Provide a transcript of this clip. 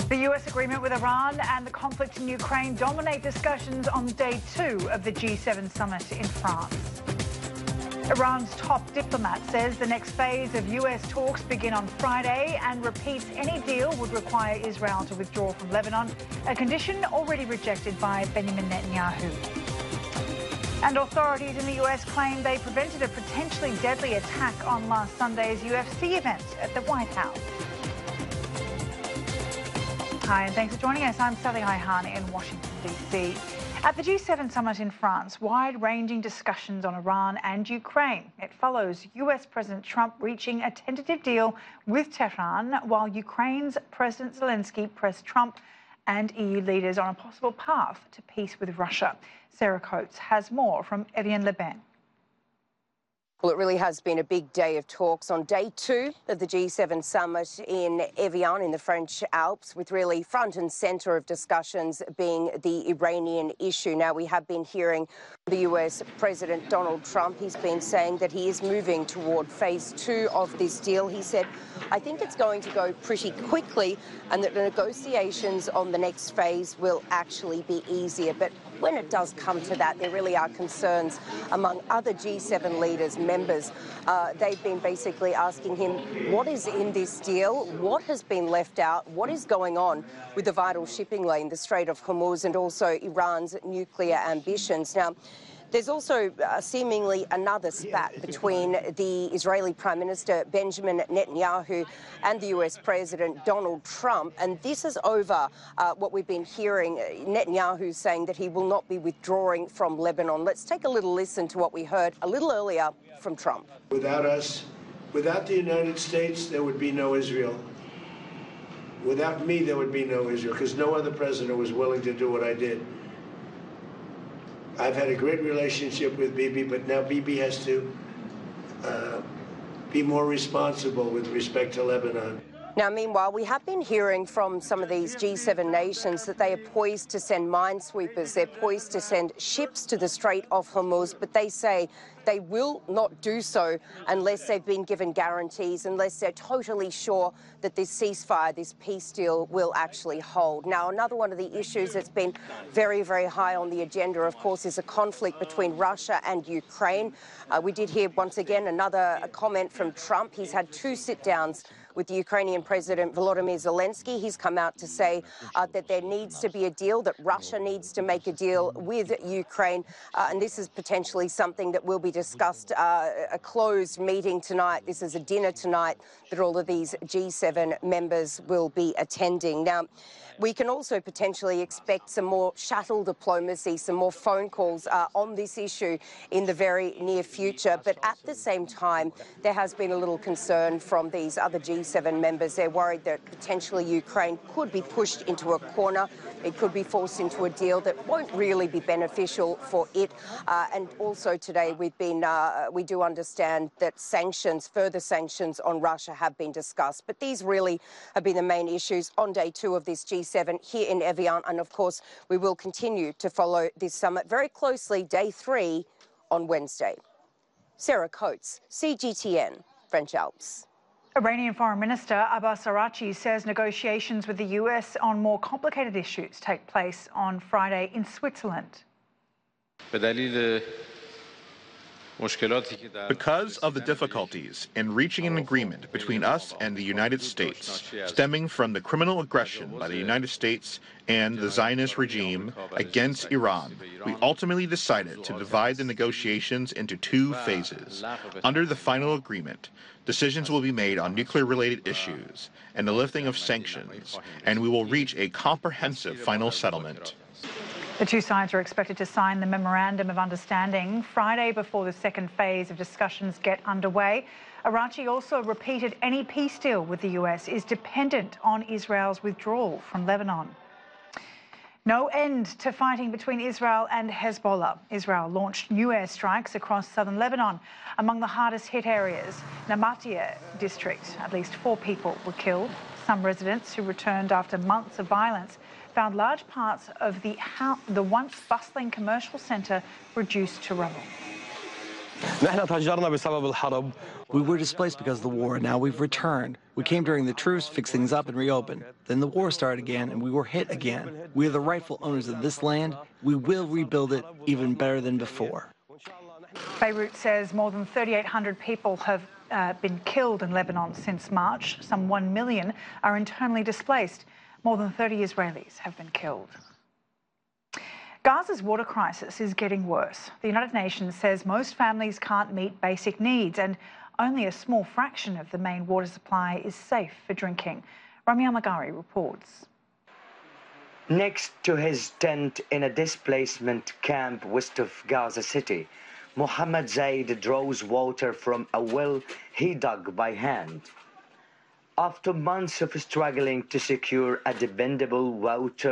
The US agreement with Iran and the conflict in Ukraine dominate discussions on day 2 of the G7 summit in France. Iran's top diplomat says the next phase of US talks begin on Friday and repeats any deal would require Israel to withdraw from Lebanon, a condition already rejected by Benjamin Netanyahu. And authorities in the US claim they prevented a potentially deadly attack on last Sunday's UFC event at the White House. Hi, and thanks for joining us. I'm Sally Hahn in Washington, D.C. At the G7 summit in France, wide-ranging discussions on Iran and Ukraine. It follows US President Trump reaching a tentative deal with Tehran, while Ukraine's President Zelensky pressed Trump and EU leaders on a possible path to peace with Russia. Sarah Coates has more from Evian Leban. Well, it really has been a big day of talks on day 2 of the G7 summit in Evian in the French Alps, with really front and centre of discussions being the Iranian issue. Now, we have been hearing the US President Donald Trump. He's been saying that he is moving toward phase 2 of this deal. He said, I think it's going to go pretty quickly and that the negotiations on the next phase will actually be easier. But when it does come to that, there really are concerns among other G7 leaders, members. They've been basically asking him, what is in this deal? What has been left out? What is going on with the vital shipping lane, the Strait of Hormuz, and also Iran's nuclear ambitions? Now, there's also seemingly another spat between the Israeli Prime Minister Benjamin Netanyahu and the US President Donald Trump, and this is over what we've been hearing, Netanyahu saying that he will not be withdrawing from Lebanon. Let's take a little listen to what we heard a little earlier from Trump. Without us, without the United States, there would be no Israel. Without me, there would be no Israel, because no other president was willing to do what I did. I've had a great relationship with Bibi, but now Bibi has to be more responsible with respect to Lebanon. Now, meanwhile, we have been hearing from some of these G7 nations that they are poised to send minesweepers, they're poised to send ships to the Strait of Hormuz, but they say they will not do so unless they've been given guarantees, unless they're totally sure that this ceasefire, this peace deal will actually hold. Now, another one of the issues that's been very, very high on the agenda, of course, is a conflict between Russia and Ukraine. We did hear once again another comment from Trump. He's had 2 sit-downs with the Ukrainian President Volodymyr Zelensky. He's come out to say that there needs to be a deal, that Russia needs to make a deal with Ukraine. And this is potentially something that will be discussed, a closed meeting tonight. This is a dinner tonight that all of these G7 members will be attending. Now, we can also potentially expect some more shuttle diplomacy, some more phone calls on this issue in the very near future. But at the same time, there has been a little concern from these other G7 members. They're worried that potentially Ukraine could be pushed into a corner. It could be forced into a deal that won't really be beneficial for it. And also today, we do understand that sanctions, further sanctions on Russia have been discussed. But these really have been the main issues on day 2 of this G7 here in Evian. And of course, we will continue to follow this summit very closely, day 3 on Wednesday. Sarah Coates, CGTN, French Alps. Iranian Foreign Minister Abbas Araghchi says negotiations with the US on more complicated issues take place on Friday in Switzerland. Because of the difficulties in reaching an agreement between us and the United States, stemming from the criminal aggression by the United States and the Zionist regime against Iran, we ultimately decided to divide the negotiations into 2 phases. Under the final agreement, decisions will be made on nuclear-related issues and the lifting of sanctions, and we will reach a comprehensive final settlement. The 2 sides are expected to sign the Memorandum of Understanding Friday before the second phase of discussions get underway. Araghchi also repeated any peace deal with the US is dependent on Israel's withdrawal from Lebanon. No end to fighting between Israel and Hezbollah. Israel launched new airstrikes across southern Lebanon. Among the hardest hit areas, Nabatea district, at least 4 people were killed. Some residents who returned after months of violence found large parts of the once bustling commercial centre reduced to rubble. We were displaced because of the war, and now we've returned. We came during the truce, fixed things up, and reopened. Then the war started again, and we were hit again. We are the rightful owners of this land. We will rebuild it even better than before. Beirut says more than 3,800 people have been killed in Lebanon since March. Some 1 million are internally displaced. More than 30 Israelis have been killed. Gaza's water crisis is getting worse. The United Nations says most families can't meet basic needs and only a small fraction of the main water supply is safe for drinking. Rami Al-Magari reports. Next to his tent in a displacement camp west of Gaza City, Mohammed Zaid draws water from a well he dug by hand. After months of struggling to secure a dependable water